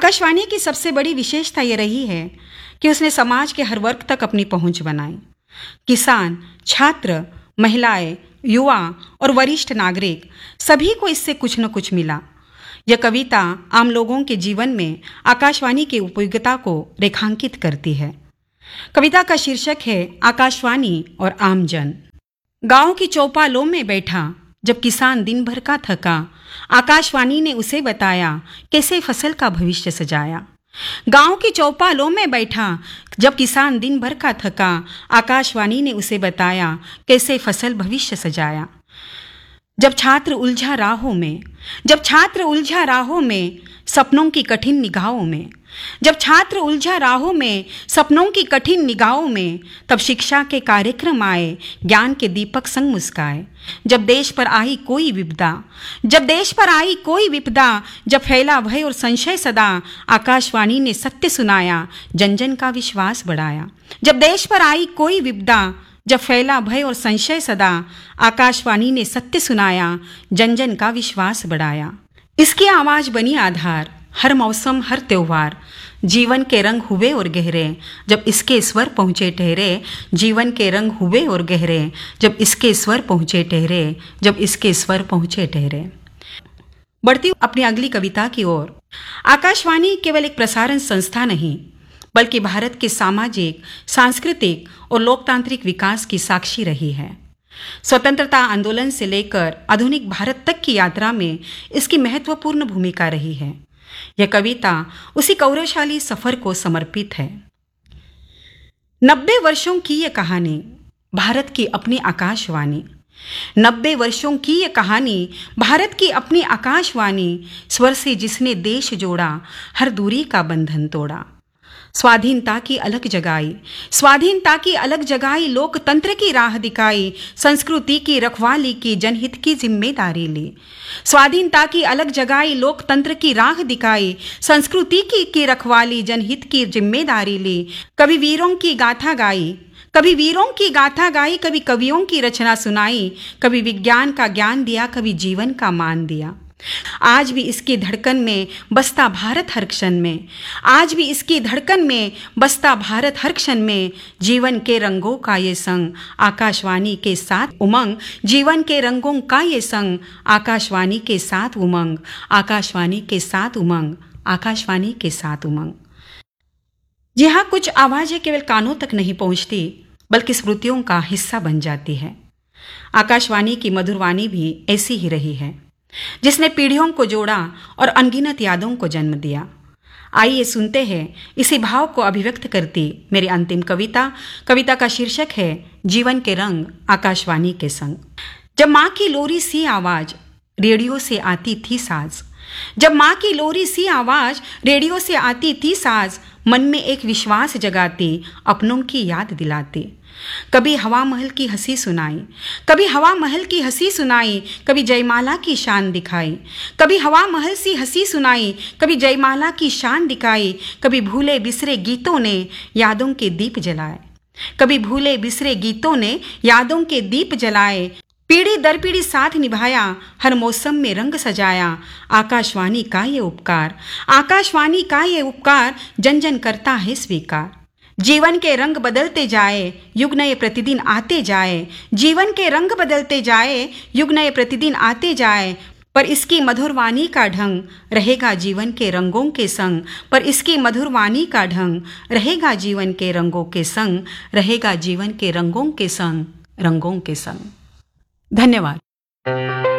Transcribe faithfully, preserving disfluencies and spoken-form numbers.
आकाशवाणी की सबसे बड़ी विशेषता ये रही है कि उसने समाज के हर वर्ग तक अपनी पहुंच बनाई। किसान, छात्र, महिलाएं, युवा और वरिष्ठ नागरिक सभी को इससे कुछ न कुछ मिला। यह कविता आम लोगों के जीवन में आकाशवाणी की उपयोगिता को रेखांकित करती है। कविता का शीर्षक है आकाशवाणी और आमजन। गांव की चौपालों में बैठा जब किसान दिन भर का थका, आकाशवाणी ने उसे बताया कैसे फसल का भविष्य सजाया। गांव की चौपालों में बैठा जब किसान दिन भर का थका, आकाशवाणी ने उसे बताया कैसे फसल भविष्य सजाया। जब छात्र उलझा राहों में जब छात्र उलझा राहों में सपनों की कठिन निगाहों में जब छात्र उलझा राहों में सपनों की कठिन निगाहों में तब शिक्षा के कार्यक्रम आए, ज्ञान के दीपक संग मुस्काए। जब देश पर आई कोई विपदा जब देश पर आई कोई विपदा जब फैला भय और संशय सदा, आकाशवाणी ने सत्य सुनाया, जन जन का विश्वास बढ़ाया। जब देश पर आई कोई विपदा जब फैला भय और संशय सदा, आकाशवाणी ने सत्य सुनाया, जन जन का विश्वास बढ़ाया। इसकी आवाज बनी आधार, हर मौसम हर त्योहार, जीवन के रंग हुए और गहरे जब इसके स्वर पहुँचे ठहरे। जीवन के रंग हुए और गहरे जब इसके स्वर पहुँचे ठहरे जब इसके स्वर पहुँचे ठहरे। बढ़ती अपनी अगली कविता की ओर। आकाशवाणी केवल एक प्रसारण संस्था नहीं, बल्कि भारत के सामाजिक, सांस्कृतिक और लोकतांत्रिक विकास की साक्षी रही है। स्वतंत्रता आंदोलन से लेकर आधुनिक भारत तक की यात्रा में इसकी महत्वपूर्ण भूमिका रही है। यह कविता उसी गौरवशाली सफर को समर्पित है। नब्बे वर्षों की यह कहानी, भारत की अपनी आकाशवाणी। नब्बे वर्षों की यह कहानी, भारत की अपनी आकाशवाणी। स्वर से जिसने देश जोड़ा, हर दूरी का बंधन तोड़ा। स्वाधीनता की अलग जगाई स्वाधीनता की अलग जगाई लोकतंत्र की राह दिखाई। संस्कृति की रखवाली की, जनहित की जिम्मेदारी ली। स्वाधीनता की अलग जगाई लोकतंत्र की राह दिखाई। संस्कृति की, की रखवाली, जनहित की जिम्मेदारी ली। कभी वीरों की गाथा गाई कभी वीरों की गाथा गाई कभी कवियों की रचना सुनाई। कभी विज्ञान का ज्ञान दिया, कभी जीवन का मान दिया। आज भी इसकी धड़कन में बसता भारत हर क्षण में आज भी इसकी धड़कन में बसता भारत हर क्षण में। जीवन के रंगों का ये संग, आकाशवाणी के साथ उमंग। जीवन के रंगों का ये संग, आकाशवाणी के साथ उमंग। आकाशवाणी के साथ उमंग आकाशवाणी के साथ उमंग। जी हाँ, कुछ आवाजें केवल कानों तक नहीं पहुंचती, बल्कि स्मृतियों का हिस्सा बन जाती है। आकाशवाणी की मधुरवाणी भी ऐसी ही रही है, जिसने पीढ़ियों को जोड़ा और अनगिनत यादों को जन्म दिया। आइए सुनते हैं इसी भाव को अभिव्यक्त करती मेरी अंतिम कविता। कविता का शीर्षक है जीवन के रंग आकाशवाणी के संग। जब माँ की लोरी सी आवाज रेडियो से आती थी साज जब माँ की लोरी सी आवाज रेडियो से आती थी साज, मन में एक विश्वास जगाती, अपनों की याद दिलाती। कभी हवा महल की हंसी सुनाई कभी हवा महल की हंसी सुनाई कभी जयमाला की शान दिखाई। कभी हवा महल सी हंसी सुनाई कभी जयमाला की शान दिखाई। कभी भूले बिसरे गीतों ने यादों के दीप जलाए कभी भूले बिसरे गीतों ने यादों के दीप जलाए। पीढ़ी दर पीढ़ी साथ निभाया, हर मौसम में रंग सजाया। आकाशवाणी का ये उपकार आकाशवाणी का ये उपकार जन जन करता है स्वीकार। जीवन के रंग बदलते जाए, युग नए प्रतिदिन आते जाए। जीवन के रंग बदलते जाए, युग नए प्रतिदिन आते जाए। पर इसकी मधुरवाणी का ढंग रहेगा जीवन के रंगों के संग। पर इसकी मधुरवाणी का ढंग रहेगा जीवन के रंगों के संग रहेगा जीवन के रंगों के संग रंगों के संग। धन्यवाद।